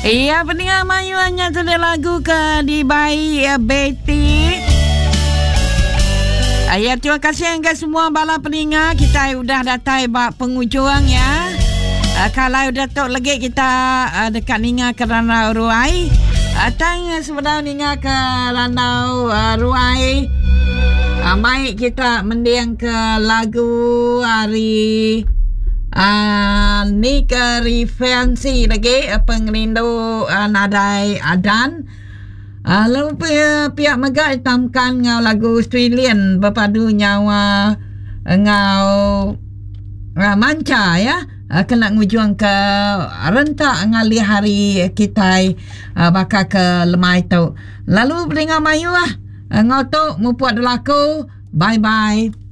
Iya, pendengar Mayu hanya sudah lagu ke di bayi Betty. Ya, terima kasih ke semua bala pendengar. Kita sudah datang penghujung ya. Kalau datuk lagi kita dekat ninga ke Ranau Ruai. Tang sebenarnya ninga ke Ranau Ruai. Baik kita mendiang ke lagu hari ni ke referensi lagi pengrindu nadai adan. Lalu pihak Megah hitamkan ngau lagu Australian berpadu nyawa ngau manca ya. Kena ngujuang ke rentak ngali hari kita bakal ke lemai tu. Lalu pendengar Mayu ngau tu mupuat delaku. Bye bye.